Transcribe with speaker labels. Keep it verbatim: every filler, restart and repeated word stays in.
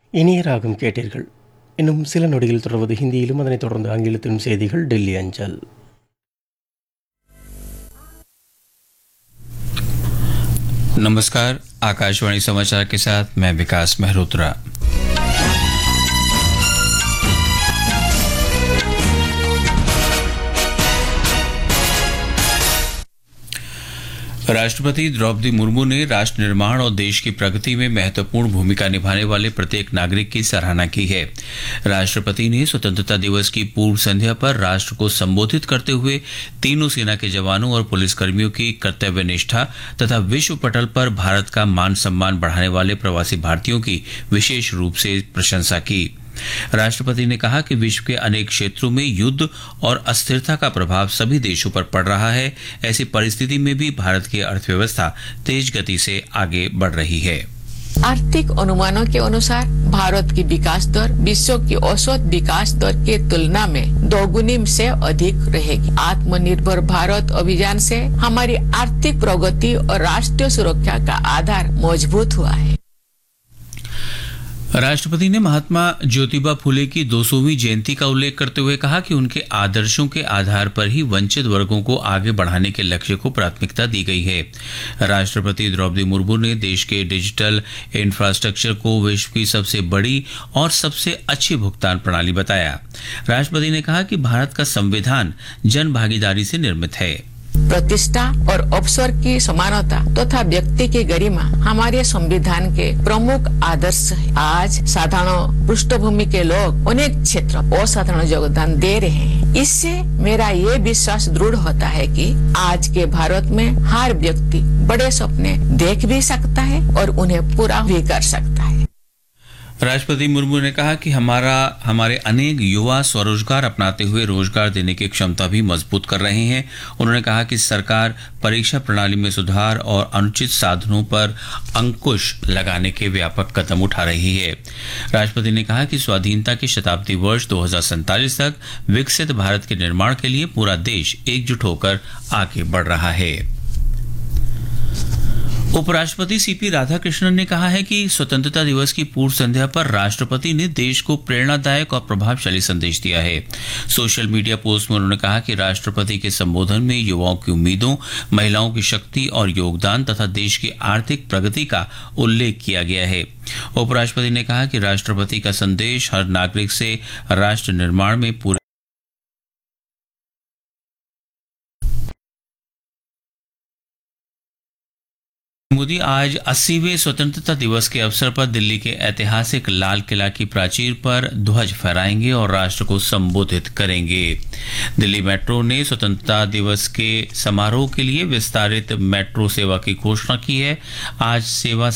Speaker 1: இனிய ராகம் கேட்டீர்கள். இன்னும் சில நொடியில் தொடர்வது ஹிந்தியிலும் அதனைத் தொடர்ந்து ஆங்கிலத்திலும் செய்திகள் டெல்லி அஞ்சல்.
Speaker 2: नमस्कार, आकाशवाणी समाचार के साथ मैं विकास मेहरोत्रा। राष्ट्रपति द्रौपदी मुर्मू ने राष्ट्र निर्माण और देश की प्रगति में महत्वपूर्ण भूमिका निभाने वाले प्रत्येक नागरिक की सराहना की है। राष्ट्रपति ने स्वतंत्रता दिवस की पूर्व संध्या पर राष्ट्र को संबोधित करते हुए तीनों सेना के जवानों और पुलिसकर्मियों की कर्तव्य निष्ठा तथा विश्व पटल पर भारत का मान सम्मान बढ़ाने वाले प्रवासी भारतीयों की विशेष रूप से प्रशंसा की। राष्ट्रपति ने कहा कि विश्व के अनेक क्षेत्रों में युद्ध और अस्थिरता का प्रभाव सभी देशों पर पड़ रहा है। ऐसी परिस्थिति में भी भारत की अर्थव्यवस्था तेज गति से आगे बढ़ रही है।
Speaker 3: आर्थिक अनुमानों के अनुसार भारत की विकास दर विश्व की औसत विकास दर के तुलना में दोगुनी से अधिक रहेगी। आत्मनिर्भर भारत अभियान से हमारी आर्थिक प्रगति और राष्ट्रीय सुरक्षा का आधार मजबूत हुआ है।
Speaker 2: राष्ट्रपति ने महात्मा ज्योतिबा फुले की दो सौवीं जयंती का उल्लेख करते हुए कहा कि उनके आदर्शों के आधार पर ही वंचित वर्गों को आगे बढ़ाने के लक्ष्य को प्राथमिकता दी गई है। राष्ट्रपति द्रौपदी मुर्मू ने देश के डिजिटल इंफ्रास्ट्रक्चर को विश्व की सबसे बड़ी और सबसे अच्छी भुगतान प्रणाली बताया। राष्ट्रपति ने कहा कि भारत का संविधान जन भागीदारी से निर्मित है।
Speaker 3: प्रतिष्ठा और अवसर की समानता तथा तो व्यक्ति की गरिमा हमारे संविधान के प्रमुख आदर्श है। आज साधारण पृष्ठभूमि के लोग अनेक क्षेत्र असाधारण योगदान दे रहे हैं। इससे मेरा ये विश्वास दृढ़ होता है कि आज के भारत में हर व्यक्ति बड़े सपने देख भी सकता है और उन्हें पूरा भी कर सकता है।
Speaker 2: राष्ट्रपति मुर्मू ने कहा कि हमारा हमारे अनेक युवा स्वरोजगार अपनाते हुए रोजगार देने की क्षमता भी मजबूत कर रहे हैं। उन्होंने कहा कि सरकार परीक्षा प्रणाली में सुधार और अनुचित साधनों पर अंकुश लगाने के व्यापक कदम उठा रही है। राष्ट्रपति ने कहा कि स्वाधीनता के शताब्दी वर्ष दो हज़ार सैंतालीस तक विकसित भारत के निर्माण के लिए पूरा देश एकजुट होकर आगे बढ़ रहा है। उपराष्ट्रपति सीपी राधाकृष्णन ने कहा है कि स्वतंत्रता दिवस की पूर्व संध्या पर राष्ट्रपति ने देश को प्रेरणादायक और प्रभावशाली संदेश दिया है। सोशल मीडिया पोस्ट में उन्होंने कहा कि राष्ट्रपति के संबोधन में युवाओं की उम्मीदों, महिलाओं की शक्ति और योगदान तथा देश की आर्थिक प्रगति का उल्लेख किया गया है। उपराष्ट्रपति ने कहा कि राष्ट्रपति का संदेश हर नागरिक से राष्ट्र निर्माण में पूरे मोदी आज अस्सीवें स्वतंत्रता दिवस के अवसर पर दिल्ली के ऐतिहासिक लाल किला की प्राचीर पर ध्वज फहराएंगे और राष्ट्र को संबोधित करेंगे। दिल्ली मेट्रो ने स्वतंत्रता दिवस के समारोह के लिए विस्तारित मेट्रो सेवा की घोषणा की है। आज सेवा